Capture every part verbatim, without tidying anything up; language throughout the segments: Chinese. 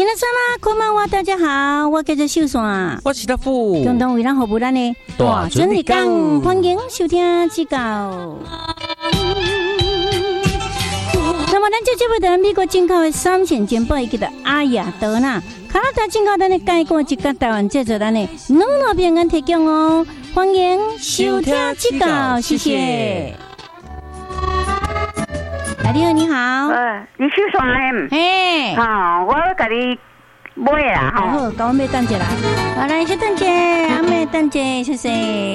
皆さんこんばんは，大家好，我叫做秀山， 我是大富， 共同为咱服务咱的大准日讲，欢迎收听指教。那么，咱这节目在美国进口的三线煎包，伊叫做阿雅德纳，加拿大进口咱的介锅一甲台湾制作咱的两路平安提供哦，欢迎收听指教，谢谢。来，你好，你好。 呃，你秀山嘞？ 嘿， 好，我甲你买啦，吼。 好，甲我妹等者来，好来，小等者，阿妹等者，谢谢。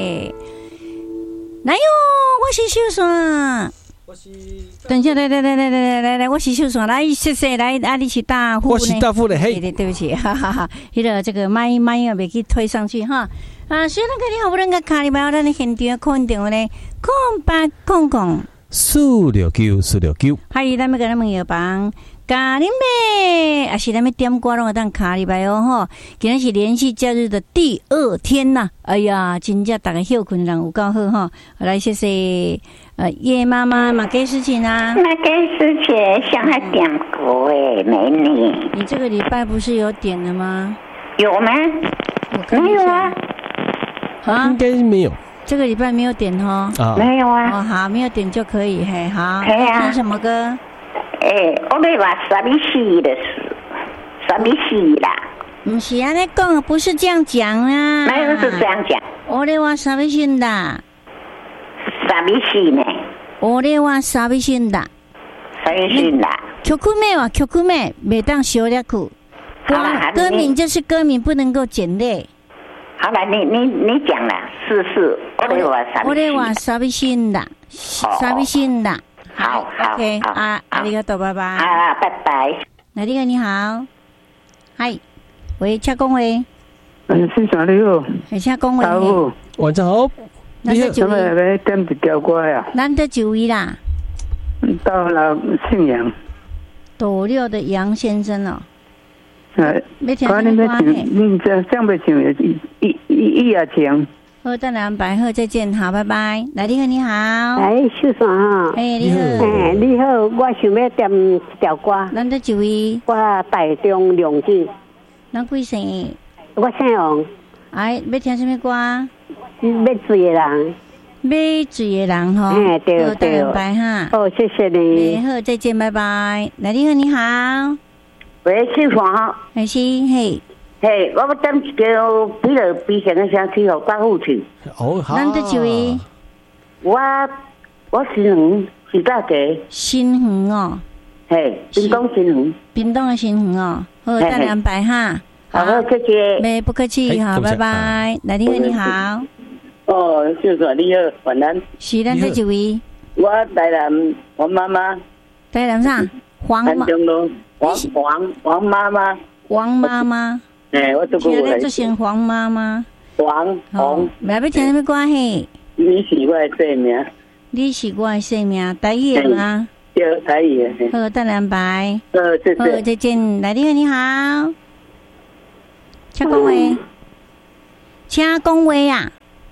来哟，我是秀山。 我是。 等一下，来来来来来来来，我是秀山，来，谢谢，来，啊，你是大富呢？ 我是大富的，嘿， 对对不起，哈哈哈，迄个这个麦麦啊，别去推上去哈。啊，虽然跟你好不容易卡里边，咱的现场空电话呢，空八空空。 四六九四六九， 还有咱们跟咱们药房，咖喱妹，也是咱们点歌拢会当卡里边哦吼。今天是连续假日的第二天呐、啊，哎呀，真正大家休困人有够好哈。来，谢谢呃叶妈妈马给事情啊。 那给师姐想还点过哎，美女。 你这个礼拜不是有点了吗？ 有吗？没有啊。 啊， 应该没有。 这个礼拜没有点哦， 啊， 没有啊。 哦，好，没有点就可以，嘿，好。 可以啊。 听什么歌？ 哎，我们话啥咪戏的事，啥咪戏啦？ 不是啊，那讲不是这样讲啊。 没有是这样讲。 我的话啥微信的？ 啥咪戏呢？ 我的话啥微信的？ 啥咪戏啦？ 曲曲妹哇，曲曲妹，每当修了苦。 好了， 歌名就是歌名，不能够简略。 好了，你你你讲了，是是，我的话啥咪戏？ 我的话啥微信的？啥微信的？ 好好 ，OK 好啊，ありがとう，拜拜。 啊，拜拜。 那你好，你好，嗨，喂，请讲话。 嗯，先生你好， 哎，请讲话。 好， 晚上好。 你好， 咱们来点一条歌呀。 咱的几位啦？ 到了信阳。 斗六的杨先生哦。 呃， 要听什么歌？你这想不唱？一一一一也唱。 好，等两百后再见，好，拜拜。来，你好，你好。 哎，秀山哈。 哎，你好。 哎，你好，我想要点一条歌。 咱的几位？ 我台中良子。 咱几岁？ 我姓王。 哎，要听什么歌？ 要水的人。 要水的人吼。 哎，对对。 等两百哈。 哦，谢谢你。 好，再见，拜拜。来，你好，你好。 喂，秀山哈。 还是嘿。 嘿，我要点一条比较悲伤的声曲，互大富唱。 哦，好。 咱的几位？ 我我新园是大家。 新园哦。 嘿，屏东新园。 屏东的新园哦。好，等两百哈。 好，谢谢。 没不客气，好，拜拜。来，你好，你好。 哦，秀山你好，晚安。 是咱的几位？ 我台南黄妈妈。 台南啥？黄妈。 台中路黄黄黄妈妈。 王妈妈。 哎，我做过来。 现在就姓黄妈妈。 黄黄。 来要听什么歌嘿？ 你是我的姓名。 你是我的姓名，台语的吗？ 对，台语的。 好，等两百。 好，谢谢。 好，再见。来，你好，你好。请讲话。请讲话呀。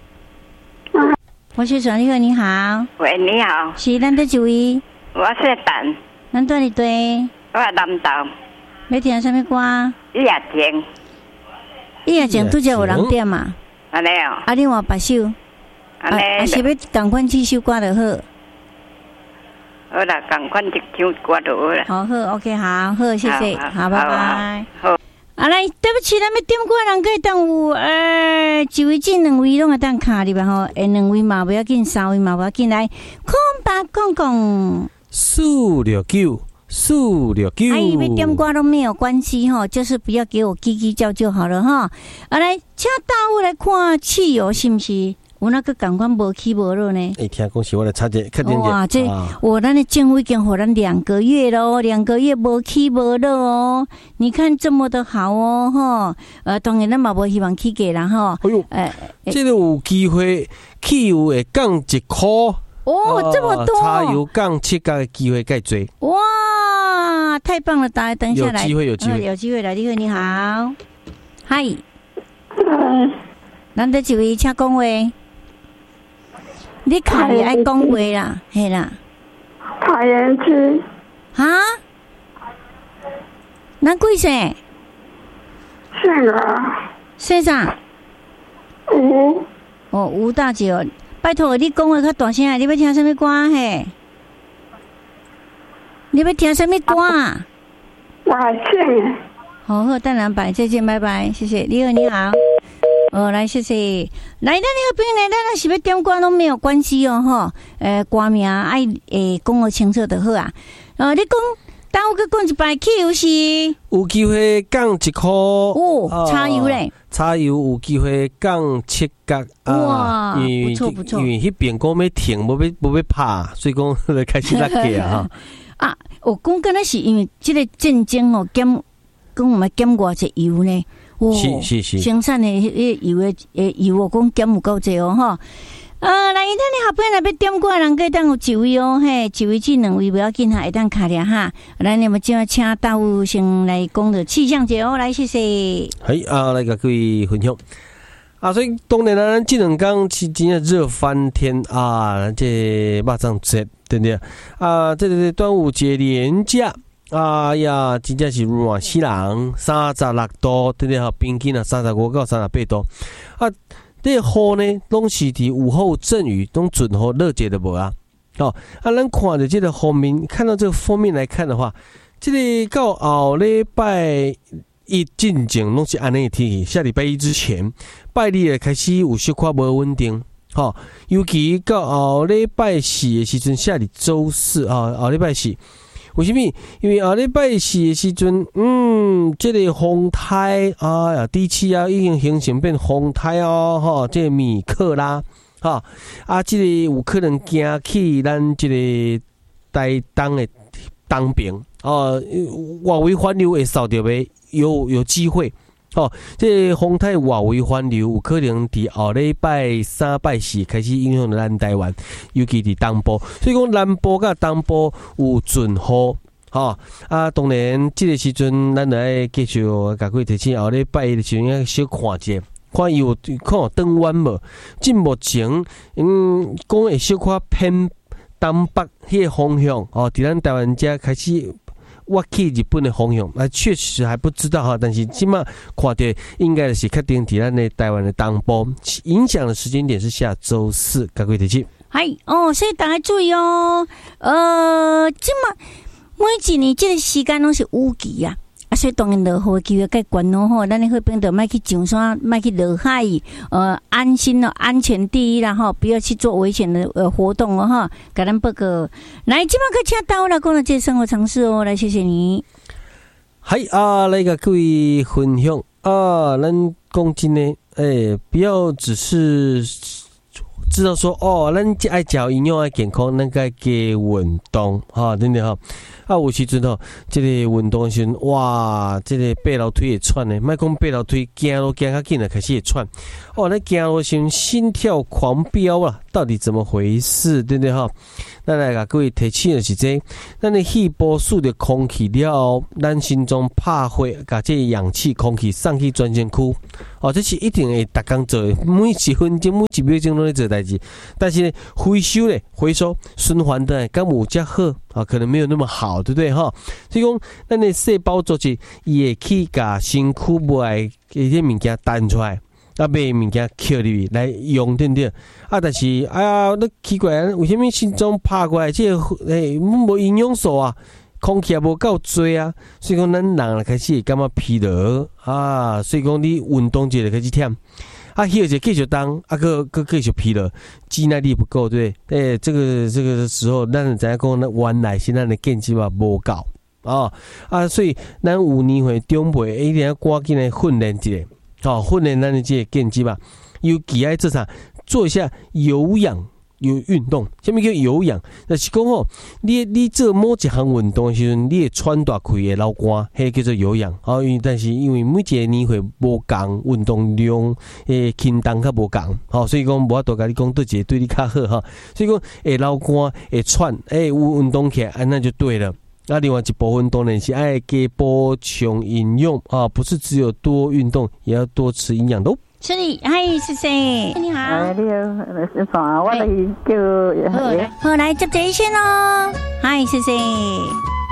我是陈你好，你好。 喂，你好。 是咱的几位？ 我是蛋。 咱对你对。 我南投。 要听什么歌？ 一夜情。 一夜情拄则有人点嘛？ 安尼哦。 啊，另外别首。 安尼。 啊，是要同款几首歌就好。 好啦，同款一首歌就好啦。 好好 ，OK， 好好，谢谢，好，拜拜。 好。 啊，来，对不起，咱们点歌人可以当有呃一位进两位拢会当卡里边吼，诶，两位嘛不要紧，三位嘛不要紧，来空白空空。 四六九。四六九， 哎，要点歌都没有关系哈，就是不要给我叽叽叫就好了哈。啊，来，请大户来看汽油是不是？有那个感官无起无落呢？ 哎，听讲是我来插一，确定哇，这我咱的政府已经给咱两个月了，两个月无起无落哦。你看这么的好哦，哈，呃，当然咱嘛无希望起价啦哈。 哎呦，呃，这个有机会汽油会降一块。 哦，这么多！ 柴油降七角的机会更多。 哇，太棒了！大家等一下来， 有机会，有机会， 有机会来。你好，你好，嗨，咱得几位请讲话？你卡里爱讲话啦，嘿啦。 桃园区。 啊？咱几岁？ 姓啊？ 姓啥？ 吴。 哦，吴大姐哦，拜托你讲话较大声，你要听什么歌嘿？你要听什么歌啊？ 瓦姓。 好好，淡蓝白，再见，拜拜，谢谢。你好，你好。哦，来，谢谢。来，咱那个边呢，咱若是要点歌拢没有关系哦，吼。呃，歌名爱诶讲个清楚就好啊。呃，你讲，等我去讲一摆汽油是？ 有机会降一块哦，柴油咧。 柴油有机会降七角啊！ 哇，不错不错。 因为迄边讲要停，无要无要拍，所以讲就开始落价啊。 啊，我讲敢若是因为即个战争哦，减讲我们减偌济油呢？哦， 是是是， 生产的迄油的诶油，我讲减有够济哦吼。呃，来，咱你后边来要点歌，人可以当有一位哦，嘿，一位至两位不要紧哈，会当卡俩哈。来，你们今晚请大武先来讲的气象节哦，来，谢谢。 好啊，来甲各位分享啊，所以当然啦，咱这两天是真正热翻天啊，这肉粽节对不对啊？这个端午节连假。哎呀，真正是热死人，三十六度，对不对？哈，平均啊三十五到三十八度。啊，这雨呢，拢是伫午后阵雨，拢准雨热节的无啊。哦，啊，咱看着这个封面，看到这个封面来看的话，这个到后礼拜一进前拢是安尼的天气。下礼拜一之前，拜日开始有小可无稳定。好、哦，尤其到后礼拜四的时阵，下礼周四啊，后礼拜四。为什么？因为后礼拜四的时阵，嗯，这个风台啊呀，低气压已经形成变风台哦，哈，这个米克拉，哈啊，这个有可能行去咱这个台东的东边哦，外围环流会受到的，有有机会。哦，这个风台外围环流有可能伫后礼拜三、拜四开始影响到咱台湾，尤其伫东部。所以讲南部甲东部有准雨，吼、哦、啊，当然这个时阵咱来继续甲各位提醒，后礼拜一的时阵要小看者，看伊有看有转弯无？即目前嗯，讲会小可偏东北迄个方向，哦，伫咱台湾遮开始。我去日本的方向，啊，确实还不知道哈，但是起码看到应该是确定伫咱的台湾的东部，影响的时间点是下周四，各位提醒。 系哦，所以大家注意哦，呃，即嘛每一年这个时间拢是雨季啊。啊，所以当然落雨机会较悬咯吼，咱咧迄边就莫去上山，莫去落海，呃，安心咯，安全第一啦吼，不要去做危险的呃活动哦哈。给咱报告，来，即马去请到来讲了这生活常识哦，来谢谢你。 嗨啊，来个各位分享啊，咱讲真的，诶、欸，不要只是知道说哦，咱爱食营养爱健康，咱该加运动哈，真的哈。啊，有时阵吼，即、这个运动的时阵，哇，即、这个爬楼梯会喘呢。莫讲爬楼梯，行路行较紧了，开始会喘。哦，咱行路时心跳狂飙啊，到底怎么回事？对不对哈？咱来甲各位提醒的是这，咱的肺部输入空气了后，咱心中拍火，甲这氧气空气送去专线区。哦，这是一定会逐工做，每一分钟、每一秒钟都在做代志。但是呢，回收咧，回收循环的，敢有遮好啊？可能没有那么好，对不对哈？所以讲，咱的细胞组织也会去甲身躯外迄些物件弹出来。啊，买物件捡入去来用，对不对？啊，但是哎呀，你奇怪，为什么心中拍过来这个诶无营养素啊？空气也无够多啊，所以讲咱人开始会感觉疲劳啊，所以讲你运动就开始忝。啊，休息继续当，啊，个个继续疲劳，肌耐力不够，对不对？诶，这个这个时候，咱知影讲，咱原来是咱的健肌嘛无够啊啊，所以咱有年岁长辈一定要赶紧来训练一下。好、哦，训练咱的这个健肌吧，尤其爱做啥，做一下有氧有运动。什么叫有氧？就是讲哦，你你做某一项运动的时阵，你会喘大气会流汗，迄叫做有氧。哦，因为但是因为每一个年会无共，运动量诶轻重较无共，好、哦，所以讲无法度甲你讲对一个对你较好哈。所以讲会流汗会喘，诶有运动起来，安那就对了。那另外一部分当然是爱加补充营养啊，不是只有多运动，也要多吃营养的哦。 是的，嗨，谢谢，你好。 哎，你好，师傅啊，我来叫。 好，来接这一线哦。嗨，谢谢。